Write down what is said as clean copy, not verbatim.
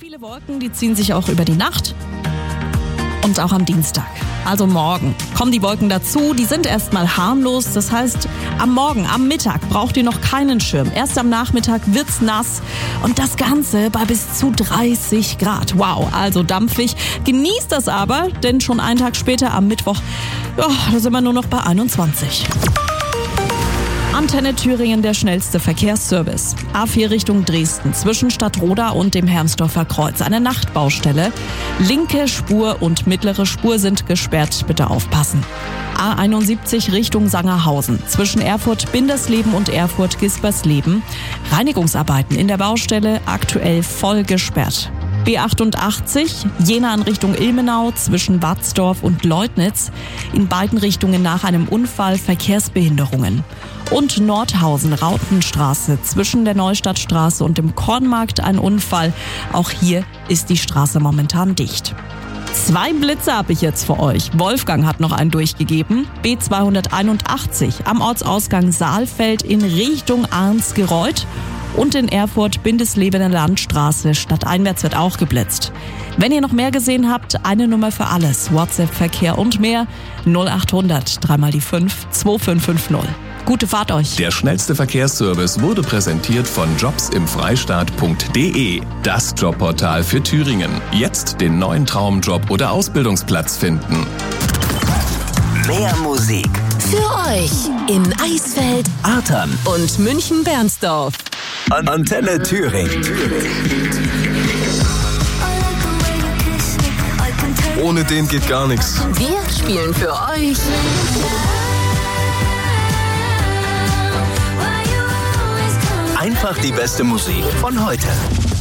Viele Wolken, die ziehen sich auch über die Nacht und auch am Dienstag. Also morgen kommen die Wolken dazu, die sind erstmal harmlos. Das heißt, am Morgen, am Mittag braucht ihr noch keinen Schirm. Erst am Nachmittag wird's nass und das Ganze bei bis zu 30 Grad. Wow, also dampfig. Genießt das aber, denn schon einen Tag später am Mittwoch, da sind wir nur noch bei 21. Antenne Thüringen, der schnellste Verkehrsservice. A4 Richtung Dresden, zwischen Stadtroda und dem Hermsdorfer Kreuz. Eine Nachtbaustelle. Linke Spur und mittlere Spur sind gesperrt. Bitte aufpassen. A71 Richtung Sangerhausen, zwischen Erfurt-Bindersleben und Erfurt-Gispersleben. Reinigungsarbeiten in der Baustelle, aktuell voll gesperrt. B88, Jena in Richtung Ilmenau, zwischen Watzdorf und Leutnitz. In beiden Richtungen nach einem Unfall Verkehrsbehinderungen. Und Nordhausen-Rautenstraße, zwischen der Neustadtstraße und dem Kornmarkt ein Unfall. Auch hier ist die Straße momentan dicht. 2 Blitze habe ich jetzt für euch. Wolfgang hat noch einen durchgegeben. B281 am Ortsausgang Saalfeld in Richtung Arnsgereuth. Und in Erfurt-Bindeslebener Landstraße stadteinwärts wird auch geblitzt. Wenn ihr noch mehr gesehen habt, eine Nummer für alles. WhatsApp-Verkehr und mehr 0800 3 mal die 5 2550. Gute Fahrt euch. Der schnellste Verkehrsservice wurde präsentiert von jobsimfreistaat.de. Das Jobportal für Thüringen. Jetzt den neuen Traumjob oder Ausbildungsplatz finden. Mehr Musik für euch in Eisfeld, Artern und München-Bernsdorf. Antenne Thüringen. Ohne den geht gar nichts. Wir spielen für euch Einfach die beste Musik von heute.